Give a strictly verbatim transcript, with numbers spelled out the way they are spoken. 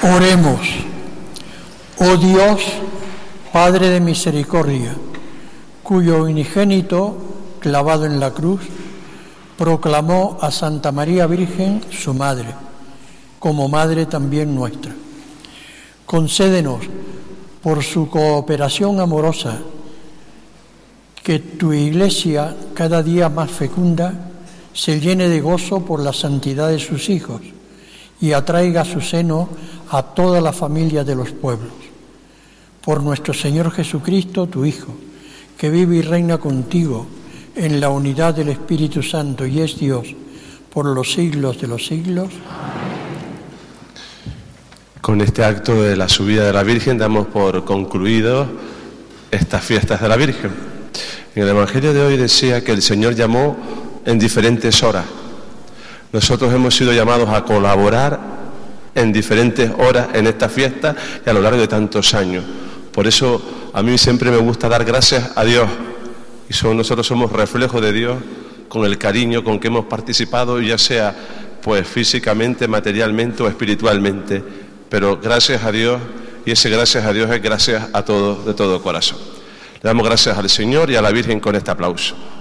Oremos. Oh Dios, Padre de misericordia, cuyo unigénito, clavado en la cruz, proclamó a Santa María Virgen su madre, como madre también nuestra. Concédenos, por su cooperación amorosa, que tu Iglesia, cada día más fecunda, se llene de gozo por la santidad de sus hijos y atraiga a su seno a toda la familia de los pueblos. Por nuestro Señor Jesucristo, tu Hijo, que vive y reina contigo en la unidad del Espíritu Santo y es Dios por los siglos de los siglos. Con este acto de la subida de la Virgen damos por concluido estas fiestas de la Virgen. En el Evangelio de hoy decía que el Señor llamó en diferentes horas. Nosotros hemos sido llamados a colaborar en diferentes horas en esta fiesta y a lo largo de tantos años. Por eso a mí siempre me gusta dar gracias a Dios. Y son, nosotros somos reflejo de Dios con el cariño con que hemos participado, ya sea pues físicamente, materialmente o espiritualmente. Pero gracias a Dios, y ese gracias a Dios es gracias a todos de todo corazón. Le damos gracias al Señor y a la Virgen con este aplauso.